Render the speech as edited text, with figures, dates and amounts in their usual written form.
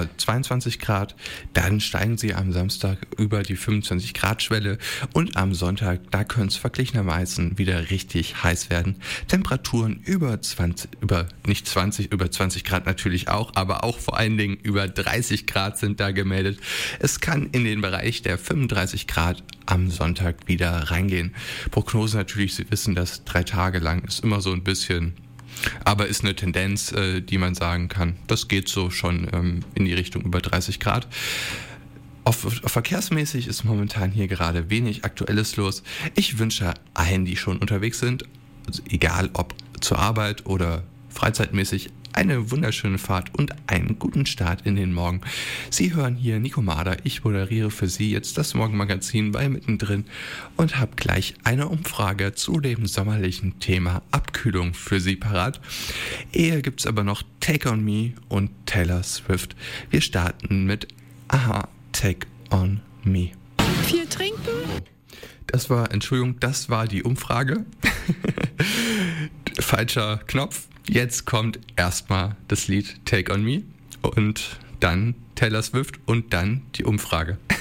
etwa 22 Grad. Dann steigen sie am Samstag über die 25 Grad Schwelle und am Sonntag, da könnte es verglichenermaßen wieder richtig heiß werden. Temperaturen über 20 Grad natürlich auch, aber auch vor allen Dingen über 30 Grad sind da gemeldet. Es kann in den Bereich der 35 Grad am Sonntag wieder reingehen. Prognose natürlich, Sie wissen, dass 3 Tage lang ist immer so ein bisschen, aber ist eine Tendenz, die man sagen kann, das geht so schon in die Richtung über 30 Grad. Verkehrsmäßig ist momentan hier gerade wenig Aktuelles los. Ich wünsche allen, die schon unterwegs sind, also egal ob zur Arbeit oder freizeitmäßig, eine wunderschöne Fahrt und einen guten Start in den Morgen. Sie hören hier Nico Mader. Ich moderiere für Sie jetzt das Morgenmagazin bei Mittendrin und habe gleich eine Umfrage zu dem sommerlichen Thema Abkühlung für Sie parat. Eher gibt es aber noch Take On Me und Taylor Swift. Wir starten mit Aha, Take On Me. Viel trinken? Das war die Umfrage. Falscher Knopf. Jetzt kommt erstmal das Lied Take On Me und dann Taylor Swift und dann die Umfrage.